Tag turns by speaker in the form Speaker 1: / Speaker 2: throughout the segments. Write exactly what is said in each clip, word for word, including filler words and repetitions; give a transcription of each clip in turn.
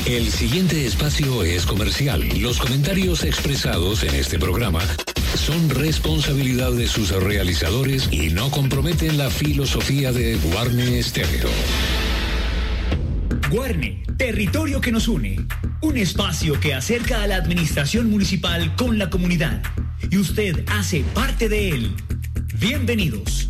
Speaker 1: El siguiente espacio es comercial. Los comentarios expresados en este programa son responsabilidad de sus realizadores y no comprometen la filosofía de Guarne Stereo.
Speaker 2: Guarne, territorio que nos une. Un espacio que acerca a la administración municipal con la comunidad. Y usted hace parte de él. Bienvenidos.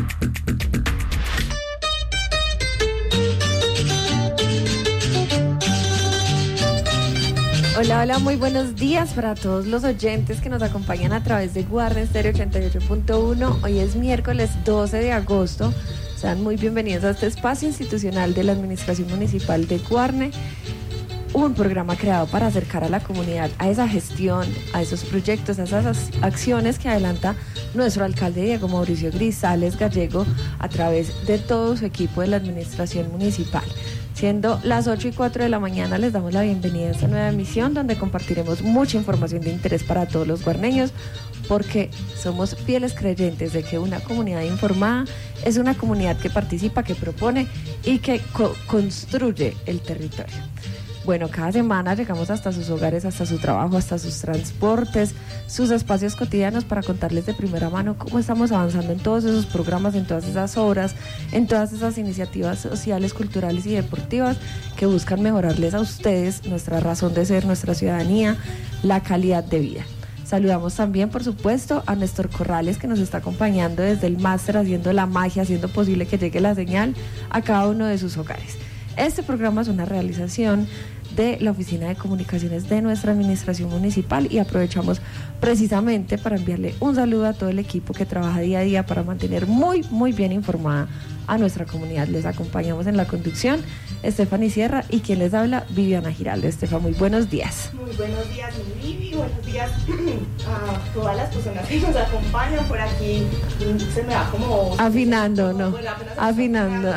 Speaker 3: Hola, hola, muy buenos días para todos los oyentes que nos acompañan a través de Guarne Stereo ochenta y ocho punto uno. Hoy es miércoles doce de agosto. Sean muy bienvenidos a este espacio institucional de la Administración Municipal de Guarne. Un programa creado para acercar a la comunidad a esa gestión, a esos proyectos, a esas acciones que adelanta nuestro alcalde Diego Mauricio Grisales Gallego a través de todo su equipo de la Administración Municipal. Siendo las ocho y cuatro de la mañana, les damos la bienvenida a esta nueva emisión donde compartiremos mucha información de interés para todos los guarneños, porque somos fieles creyentes de que una comunidad informada es una comunidad que participa, que propone y que co- construye el territorio. Bueno, cada semana llegamos hasta sus hogares, hasta su trabajo, hasta sus transportes, sus espacios cotidianos para contarles de primera mano cómo estamos avanzando en todos esos programas, en todas esas obras, en todas esas iniciativas sociales, culturales y deportivas que buscan mejorarles a ustedes nuestra razón de ser, nuestra ciudadanía, la calidad de vida. Saludamos también, por supuesto, a Néstor Corrales, que nos está acompañando desde el máster, haciendo la magia, haciendo posible que llegue la señal a cada uno de sus hogares. Este programa es una realización de la Oficina de Comunicaciones de nuestra Administración Municipal y aprovechamos precisamente para enviarle un saludo a todo el equipo que trabaja día a día para mantener muy, muy bien informada a nuestra comunidad. Les acompañamos en la conducción Stephanie Sierra y quien les habla, Viviana Giraldo. Estefa, muy buenos días.
Speaker 4: Muy buenos días, mi Vivi, buenos días a todas las personas que nos acompañan por aquí. Se me va como...
Speaker 3: Afinando, ¿no?
Speaker 4: Bueno,
Speaker 3: Afinando.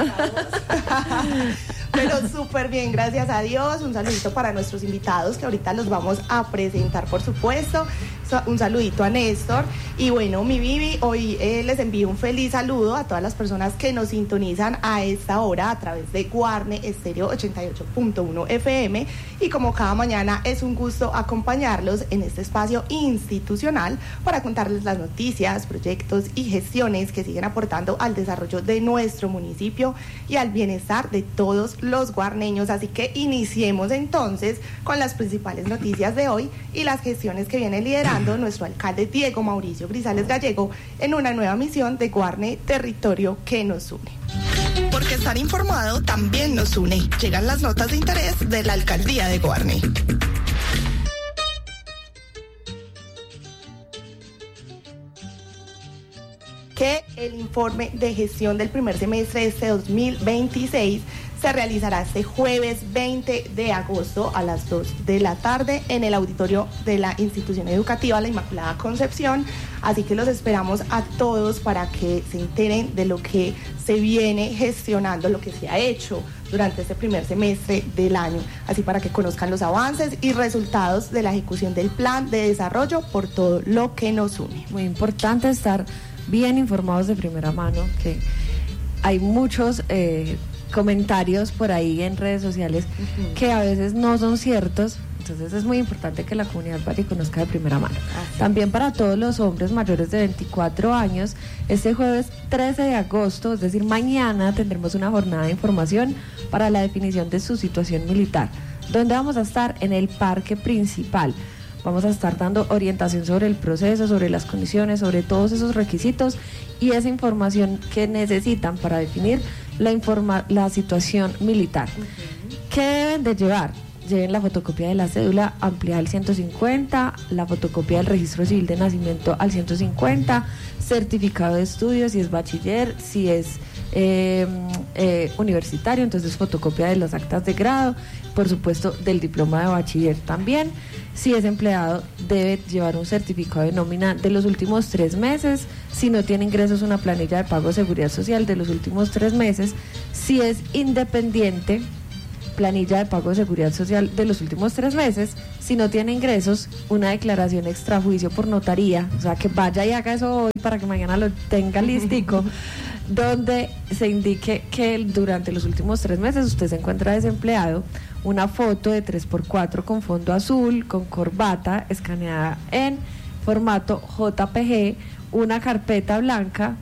Speaker 4: Pero súper bien, gracias a Dios. Un saludito para nuestros invitados que ahorita los vamos a presentar, por supuesto. Un saludito a Néstor. Y bueno, mi Vivi, hoy eh, les envío un feliz saludo a todas las personas que nos sintonizan a esta hora a través de Guarne Stereo ochenta y ocho punto uno F M. Y como cada mañana es un gusto acompañarlos en este espacio institucional para contarles las noticias, proyectos y gestiones que siguen aportando al desarrollo de nuestro municipio y al bienestar de todos los guarneños. Así que iniciemos entonces con las principales noticias de hoy y las gestiones que viene liderando nuestro alcalde Diego Mauricio Grisales Gallego en una nueva misión de Guarne, territorio que nos une. Porque estar informado también nos une. Llegan las notas de interés de la alcaldía de Guarne. Que el informe de gestión del primer semestre de este dos mil veintiséis se realizará este jueves veinte de agosto a las dos de la tarde en el auditorio de la institución educativa La Inmaculada Concepción. Así que los esperamos a todos para que se enteren de lo que se viene gestionando, lo que se ha hecho durante este primer semestre del año. Así para que conozcan los avances y resultados de la ejecución del plan de desarrollo por todo lo que nos une.
Speaker 3: Muy importante estar bien informados de primera mano, que hay muchos eh, comentarios por ahí en redes sociales uh-huh. que a veces no son ciertos, entonces es muy importante que la comunidad vaya y conozca de primera mano. Así. También para todos los hombres mayores de veinticuatro años, este jueves trece de agosto, es decir, mañana tendremos una jornada de información para la definición de su situación militar, donde vamos a estar en el parque principal. Vamos a estar dando orientación sobre el proceso, sobre las condiciones, sobre todos esos requisitos y esa información que necesitan para definir la, informa- la situación militar. Uh-huh. ¿Qué deben de llevar? Lleven la fotocopia de la cédula ampliada al ciento cincuenta, la fotocopia del registro civil de nacimiento al ciento cincuenta, certificado de estudios si es bachiller, si es eh, eh, universitario, entonces fotocopia de las actas de grado, por supuesto del diploma de bachiller también. Si es empleado, debe llevar un certificado de nómina de los últimos tres meses. Si no tiene ingresos, una planilla de pago de seguridad social de los últimos tres meses. Si es independiente, planilla de pago de seguridad social de los últimos tres meses. Si no tiene ingresos, una declaración extrajuicio por notaría, o sea que vaya y haga eso hoy para que mañana lo tenga listico. donde se indique que durante los últimos tres meses usted se encuentra desempleado, una foto de tres por cuatro con fondo azul, con corbata, escaneada en formato J P G, una carpeta blanca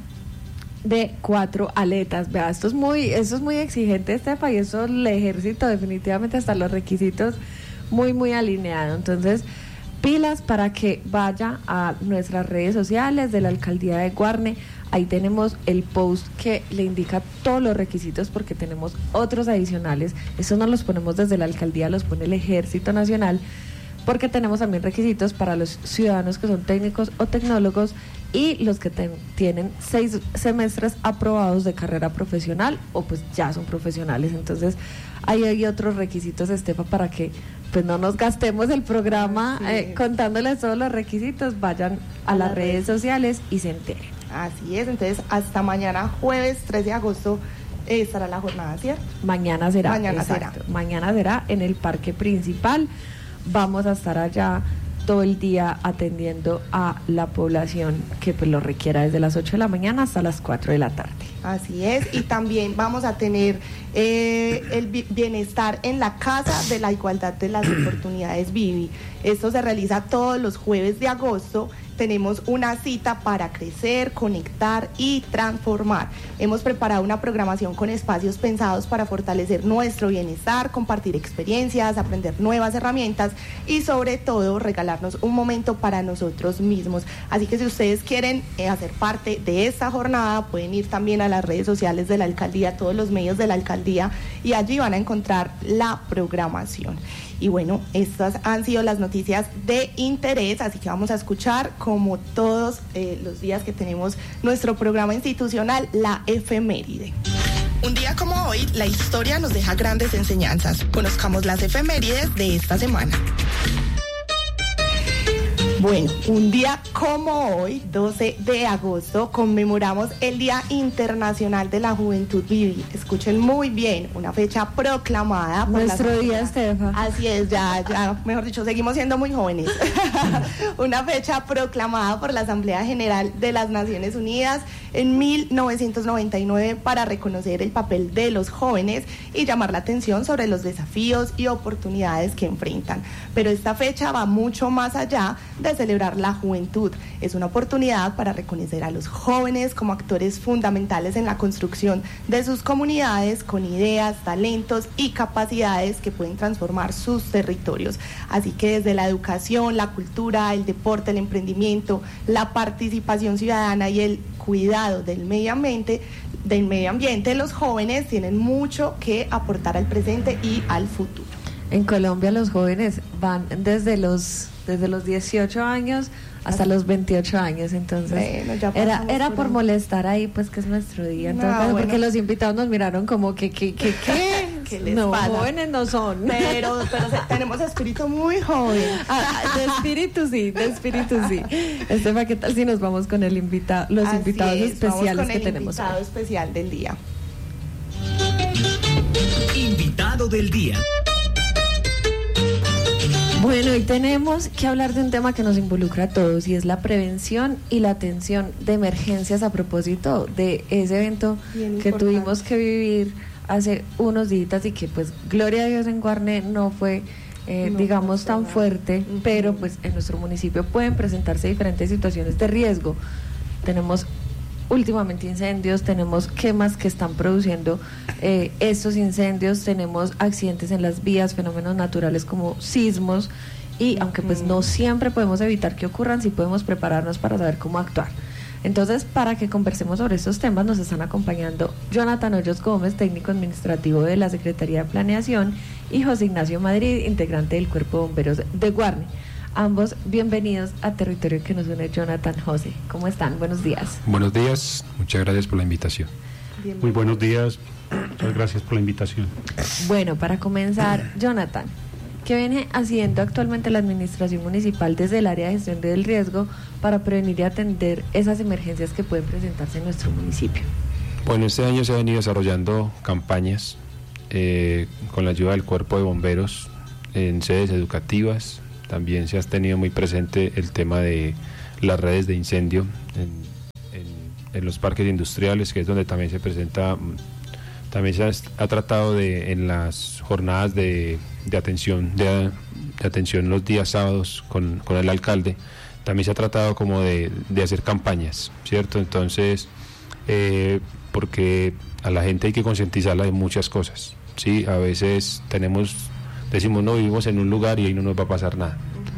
Speaker 3: de cuatro aletas. Vea, esto es muy, esto es muy exigente, Estefa, y eso el ejército definitivamente hasta los requisitos muy, muy alineado. Entonces, pilas para que vaya a nuestras redes sociales de la Alcaldía de Guarne. Ahí tenemos el post que le indica todos los requisitos, porque tenemos otros adicionales. Esos no los ponemos desde la Alcaldía, los pone el Ejército Nacional, porque tenemos también requisitos para los ciudadanos que son técnicos o tecnólogos y los que ten, tienen seis semestres aprobados de carrera profesional o pues ya son profesionales. Entonces ahí hay otros requisitos, Estefa, para que pues no nos gastemos el programa sí. eh, contándoles todos los requisitos. Vayan a, a las redes, redes sociales y se enteren.
Speaker 4: Así es, entonces hasta mañana jueves tres de agosto eh, estará la jornada, ¿cierto?
Speaker 3: Mañana será,
Speaker 4: mañana
Speaker 3: exacto.
Speaker 4: será.
Speaker 3: Mañana será en el parque principal. Vamos a estar allá todo el día atendiendo a la población que pues lo requiera, desde las ocho de la mañana hasta las cuatro de la tarde.
Speaker 4: Así es, y también vamos a tener eh, el bienestar en la Casa de la Igualdad de las Oportunidades Vivi. Esto se realiza todos los jueves de agosto. Tenemos una cita para crecer, conectar y transformar. Hemos preparado una programación con espacios pensados para fortalecer nuestro bienestar, compartir experiencias, aprender nuevas herramientas y sobre todo regalarnos un momento para nosotros mismos. Así que si ustedes quieren eh, hacer parte de esta jornada, pueden ir también a las redes sociales de la Alcaldía, todos los medios de la Alcaldía, y allí van a encontrar la programación. Y bueno, estas han sido las noticias de interés, así que vamos a escuchar, como todos eh, los días que tenemos nuestro programa institucional, la efeméride. Un día como hoy, la historia nos deja grandes enseñanzas. Conozcamos las efemérides de esta semana. Bueno, un día como hoy, doce de agosto, conmemoramos el Día Internacional de la Juventud Vivi. Escuchen muy bien, una fecha proclamada por
Speaker 3: nuestro día, Estefa.
Speaker 4: Así es, ya, ya, mejor dicho, seguimos siendo muy jóvenes. Una fecha proclamada por la Asamblea General de las Naciones Unidas en mil novecientos noventa y nueve para reconocer el papel de los jóvenes y llamar la atención sobre los desafíos y oportunidades que enfrentan. Pero esta fecha va mucho más allá de celebrar la juventud. Es una oportunidad para reconocer a los jóvenes como actores fundamentales en la construcción de sus comunidades, con ideas, talentos y capacidades que pueden transformar sus territorios. Así que desde la educación, la cultura, el deporte, el emprendimiento, la participación ciudadana y el cuidado del medio ambiente, del medio ambiente, los jóvenes tienen mucho que aportar al presente y al futuro.
Speaker 3: En Colombia los jóvenes van desde los desde los dieciocho años hasta los veintiocho años, entonces bueno, era era por, por molestar ahí, pues que es nuestro día, entonces, no, bueno. Porque los invitados nos miraron como que que que qué,
Speaker 4: ¿Qué les
Speaker 3: no,
Speaker 4: pasa?
Speaker 3: Jóvenes no son,
Speaker 4: pero pero tenemos espíritu muy joven.
Speaker 3: Ah, de espíritu sí, de espíritu sí. Estefa, ¿qué tal si nos vamos con el invitado, los
Speaker 4: Así
Speaker 3: invitados
Speaker 4: es,
Speaker 3: especiales que
Speaker 4: el
Speaker 3: tenemos?
Speaker 4: Invitado hoy. especial del día.
Speaker 2: Invitado del día.
Speaker 3: Bueno, hoy tenemos que hablar de un tema que nos involucra a todos, y es la prevención y la atención de emergencias, a propósito de ese evento Bien que importante. tuvimos que vivir hace unos días y que pues gloria a Dios en Guarne no fue eh, no digamos tan nada. fuerte, uh-huh. pero pues en nuestro municipio pueden presentarse diferentes situaciones de riesgo. Tenemos últimamente incendios, tenemos quemas que están produciendo eh, estos incendios, tenemos accidentes en las vías, fenómenos naturales como sismos, y aunque pues no siempre podemos evitar que ocurran, sí podemos prepararnos para saber cómo actuar. Entonces, para que conversemos sobre estos temas, nos están acompañando Jonathan Hoyos Gómez, técnico administrativo de la Secretaría de Planeación, y José Ignacio Madrid, integrante del Cuerpo de Bomberos de Guarne. Ambos bienvenidos a Territorio que nos une. Jonathan, José, ¿cómo están? Buenos días.
Speaker 5: Buenos días, muchas gracias por la invitación.
Speaker 6: Muy buenos días, muchas gracias por la invitación.
Speaker 3: Bueno, para comenzar, Jonathan, ¿qué viene haciendo actualmente la Administración Municipal desde el área de gestión del riesgo para prevenir y atender esas emergencias que pueden presentarse en nuestro municipio?
Speaker 5: Bueno, este año se han venido desarrollando campañas eh, con la ayuda del Cuerpo de Bomberos en sedes educativas. También se ha tenido muy presente el tema de las redes de incendio en, en en los parques industriales, que es donde también se presenta, también se ha, ha tratado de, en las jornadas de, de atención, de, de atención los días sábados con, con el alcalde, también se ha tratado como de, de hacer campañas, ¿cierto? Entonces, eh, porque a la gente hay que concientizarla de muchas cosas, ¿sí? A veces tenemos, decimos, no, vivimos en un lugar y ahí no nos va a pasar nada.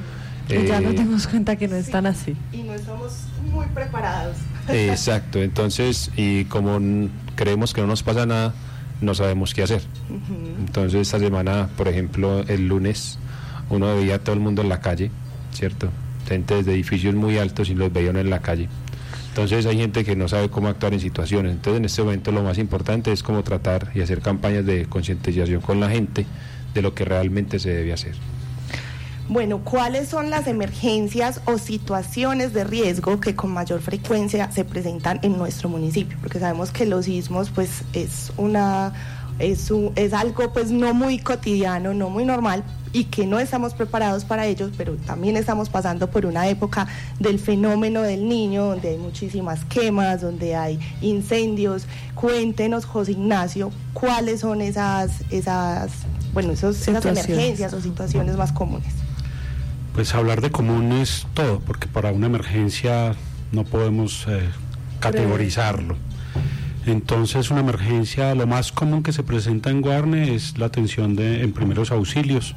Speaker 3: Y eh, ya nos dimos cuenta que no
Speaker 4: sí,
Speaker 3: están así.
Speaker 4: Y no estamos muy preparados.
Speaker 5: Exacto, entonces, y como n- creemos que no nos pasa nada, no sabemos qué hacer. Uh-huh. Entonces, esta semana, por ejemplo, el lunes, uno veía a todo el mundo en la calle, ¿cierto? Gente desde edificios muy altos y los veían en la calle. Entonces hay gente que no sabe cómo actuar en situaciones. Entonces en este momento lo más importante es cómo tratar y hacer campañas de concientización con la gente de lo que realmente se debe hacer.
Speaker 4: Bueno, ¿cuáles son las emergencias o situaciones de riesgo que con mayor frecuencia se presentan en nuestro municipio? Porque sabemos que los sismos pues es una es, un, es algo pues no muy cotidiano, no muy normal, y que no estamos preparados para ellos, pero también estamos pasando por una época del fenómeno del niño, donde hay muchísimas quemas, donde hay incendios. Cuéntenos, José Ignacio, cuáles son esas, esas, bueno, esos, esas emergencias o situaciones más comunes.
Speaker 6: Pues hablar de común es todo, porque para una emergencia no podemos eh, categorizarlo. Entonces, una emergencia, lo más común que se presenta en Guarne es la atención de, en primeros auxilios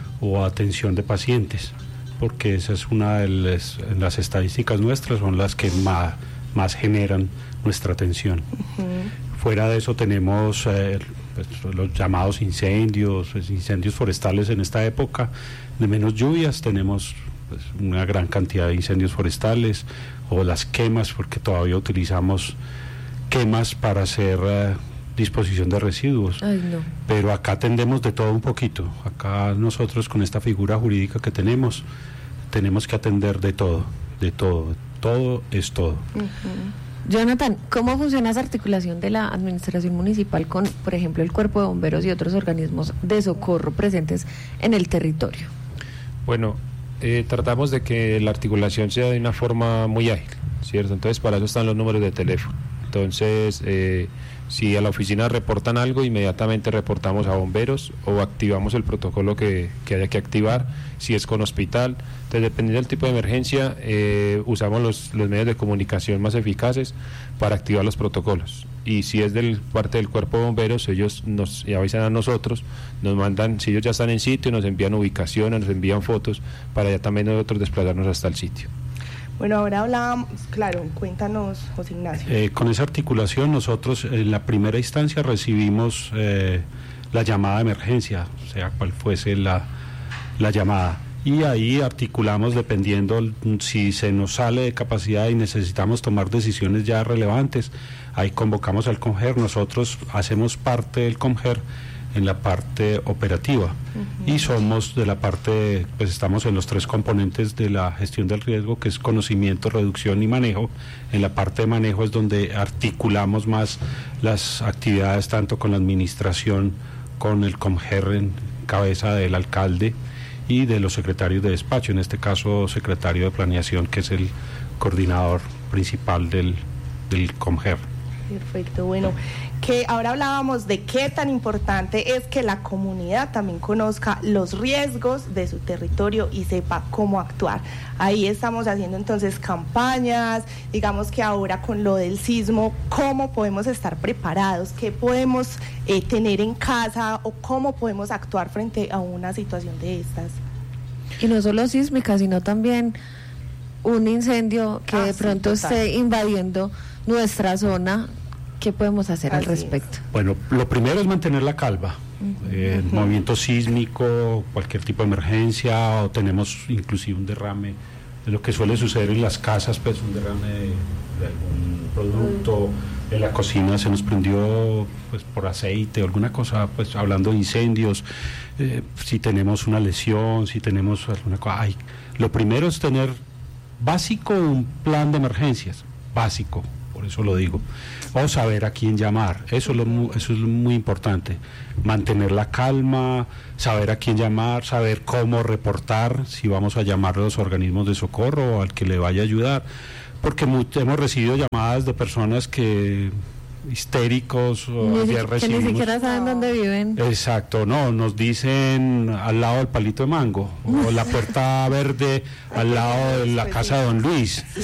Speaker 6: o atención de pacientes, porque esa es una de las, las estadísticas nuestras, son las que más, más generan nuestra atención. Uh-huh. Fuera de eso tenemos eh, pues, los llamados incendios, pues, incendios forestales en esta época de menos lluvias, tenemos pues, una gran cantidad de incendios forestales, o las quemas, porque todavía utilizamos quemas para hacer uh, disposición de residuos.
Speaker 3: Ay, no.
Speaker 6: Pero acá atendemos de todo un poquito. Acá nosotros con esta figura jurídica que tenemos, tenemos que atender de todo, de todo, todo es todo.
Speaker 3: Uh-huh. Jonathan, ¿cómo funciona esa articulación de la administración municipal con, por ejemplo, el Cuerpo de Bomberos y otros organismos de socorro presentes en el territorio?
Speaker 5: Bueno, eh, tratamos de que la articulación sea de una forma muy ágil, ¿cierto? Entonces, para eso están los números de teléfono. Entonces, eh, si a la oficina reportan algo, inmediatamente reportamos a bomberos o activamos el protocolo que, que haya que activar, si es con hospital. Entonces, dependiendo del tipo de emergencia, eh, usamos los, los medios de comunicación más eficaces para activar los protocolos. Y si es del parte del cuerpo de bomberos, ellos nos avisan a nosotros, nos mandan, si ellos ya están en sitio, nos envían ubicaciones, nos envían fotos, para ya también nosotros desplazarnos hasta el sitio.
Speaker 4: Bueno, ahora hablábamos, claro, cuéntanos, José Ignacio.
Speaker 6: Eh, con esa articulación nosotros en la primera instancia recibimos eh, la llamada de emergencia, sea cual fuese la, la llamada, y ahí articulamos dependiendo si se nos sale de capacidad y necesitamos tomar decisiones ya relevantes, ahí convocamos al COMGER, nosotros hacemos parte del COMGER en la parte operativa, uh-huh. y somos de la parte, pues estamos en los tres componentes de la gestión del riesgo, que es conocimiento, reducción y manejo. En la parte de manejo es donde articulamos más las actividades tanto con la administración, con el COMGER en cabeza del alcalde y de los secretarios de despacho, en este caso secretario de planeación, que es el coordinador principal del, del COMGER.
Speaker 4: Perfecto, bueno, que ahora hablábamos de qué tan importante es que la comunidad también conozca los riesgos de su territorio y sepa cómo actuar. Ahí estamos haciendo entonces campañas, digamos que ahora con lo del sismo, cómo podemos estar preparados, qué podemos eh, tener en casa o cómo podemos actuar frente a una situación de estas.
Speaker 3: Y no solo sísmica, sino también un incendio que ah, de pronto sí, esté invadiendo nuestra zona. ¿Qué podemos hacer Así al respecto?
Speaker 6: Es. Bueno, lo primero es mantener la calma. Uh-huh. Eh, uh-huh. Movimiento sísmico, cualquier tipo de emergencia, o tenemos inclusive un derrame, de lo que suele suceder en las casas, pues un derrame de, de algún producto, uh-huh. en la cocina se nos prendió pues por aceite o alguna cosa, pues hablando de incendios, eh, si tenemos una lesión, si tenemos alguna cosa. Ay, lo primero es tener básico un plan de emergencias, básico. Por eso lo digo, o saber a quién llamar, eso es, lo, eso es muy importante, mantener la calma, saber a quién llamar, saber cómo reportar, si vamos a llamar a los organismos de socorro o al que le vaya a ayudar, porque hemos recibido llamadas llamadas de personas que histéricos o
Speaker 3: Ni,
Speaker 6: ayer
Speaker 3: que
Speaker 6: recibimos,
Speaker 3: ni siquiera saben dónde viven.
Speaker 6: exacto, no, nos dicen al lado del palito de mango o la puerta verde al lado de la casa de don Luis.